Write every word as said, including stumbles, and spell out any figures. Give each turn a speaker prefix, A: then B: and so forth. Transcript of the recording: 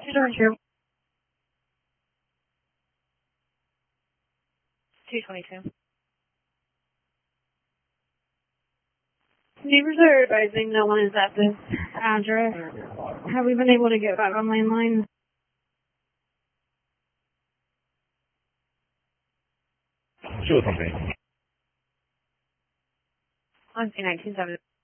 A: two twenty-two. two twenty-two. Neighbors are advising no one is at this address. Have we been able to get back on landline?
B: Sure, something.
A: On C nineteen seven.